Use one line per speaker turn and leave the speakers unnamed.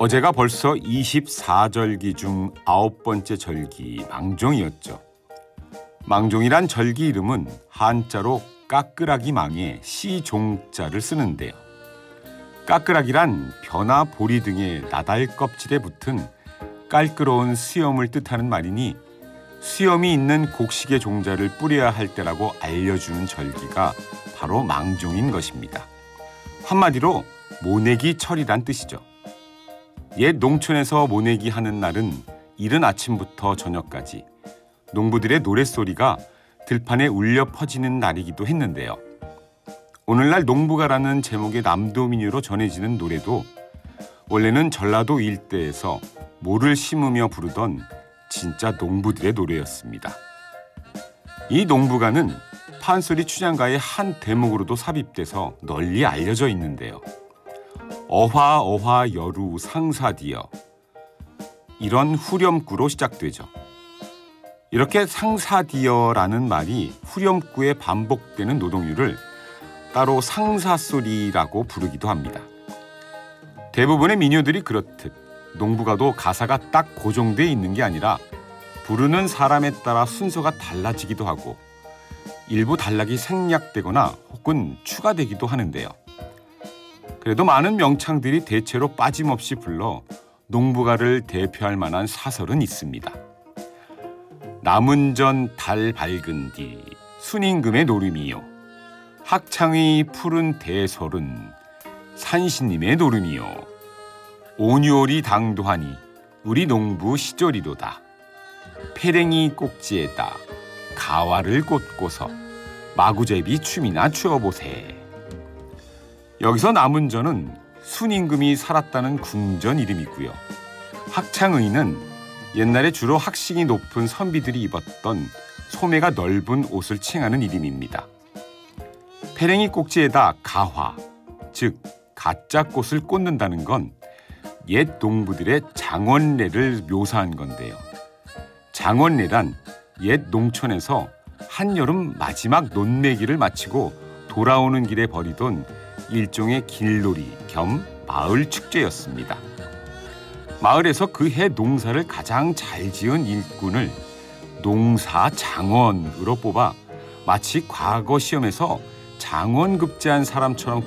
어제가 벌써 24절기 중 9번째 절기 망종이었죠. 망종이란 절기 이름은 한자로 까끄라기 망에 시종자를 쓰는데요. 까끄라기란 벼나 보리 등의 나달 껍질에 붙은 깔끄러운 수염을 뜻하는 말이니 수염이 있는 곡식의 종자를 뿌려야 할 때라고 알려주는 절기가 바로 망종인 것입니다. 한마디로 모내기 철이란 뜻이죠. 옛 농촌에서 모내기 하는 날은 이른 아침부터 저녁까지 농부들의 노랫소리가 들판에 울려 퍼지는 날이기도 했는데요. 오늘날 농부가라는 제목의 남도민요로 전해지는 노래도 원래는 전라도 일대에서 모를 심으며 부르던 진짜 농부들의 노래였습니다. 이 농부가는 판소리 춘향가의 한 대목으로도 삽입돼서 널리 알려져 있는데요. 어화 어화 여루 상사디여, 이런 후렴구로 시작되죠. 이렇게 상사디여라는 말이 후렴구에 반복되는 노동요를 따로 상사소리라고 부르기도 합니다. 대부분의 민요들이 그렇듯 농부가도 가사가 딱 고정돼 있는 게 아니라 부르는 사람에 따라 순서가 달라지기도 하고 일부 단락이 생략되거나 혹은 추가되기도 하는데요. 그래도 많은 명창들이 대체로 빠짐없이 불러 농부가를 대표할 만한 사설은 있습니다. 남은전 달 밝은 뒤 순임금의 노름이요, 학창의 푸른 대설은 산신님의 노름이요, 온유월이 당도하니 우리 농부 시절이로다, 패랭이 꼭지에다 가와를 꽂고서 마구제비 춤이나 추어보세. 여기서 남은전은 순임금이 살았다는 궁전 이름이고요. 학창의는 옛날에 주로 학식이 높은 선비들이 입었던 소매가 넓은 옷을 칭하는 이름입니다. 패랭이 꼭지에다 가화, 즉 가짜 꽃을 꽂는다는 건 옛 농부들의 장원례를 묘사한 건데요. 장원례란 옛 농촌에서 한여름 마지막 논매기를 마치고 돌아오는 길에 벌이던 일종의 길놀이 겸 마을 축제였습니다. 마을에서 그 해 농사를 가장 잘 지은 일꾼을 농사장원으로 뽑아 마치 과거 시험에서 장원급제한 사람처럼